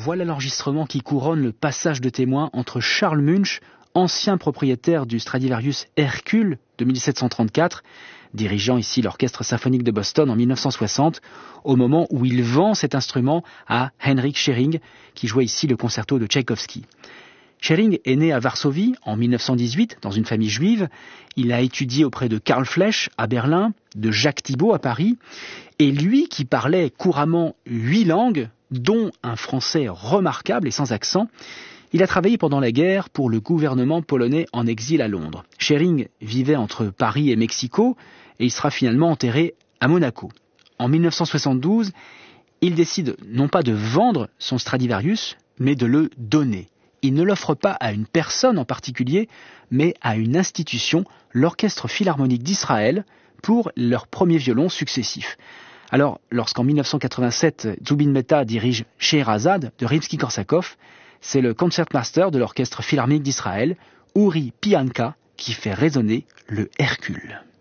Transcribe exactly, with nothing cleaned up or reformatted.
Voilà l'enregistrement qui couronne le passage de témoin entre Charles Munch, ancien propriétaire du Stradivarius Hercule de mille sept cent trente-quatre, dirigeant ici l'Orchestre symphonique de Boston en mille neuf cent soixante, au moment où il vend cet instrument à Heinrich Schering, qui jouait ici le concerto de Tchaïkovski. Schering est né à Varsovie en mille neuf cent dix-huit dans une famille juive. Il a étudié auprès de Karl Flesch à Berlin, de Jacques Thibaud à Paris, et lui qui parlait couramment huit langues, dont un français remarquable et sans accent, il a travaillé pendant la guerre pour le gouvernement polonais en exil à Londres. Schering vivait entre Paris et Mexico et il sera finalement enterré à Monaco. En mille neuf cent soixante-douze, il décide non pas de vendre son Stradivarius, mais de le donner. Il ne l'offre pas à une personne en particulier, mais à une institution, l'Orchestre Philharmonique d'Israël, pour leurs premiers violons successifs. Alors, lorsqu'en mille neuf cent quatre-vingt-sept, Zubin Mehta dirige Scheherazade de Rimsky-Korsakov, c'est le concertmaster de l'Orchestre Philharmonique d'Israël, Uri Pianka, qui fait résonner le Hercule.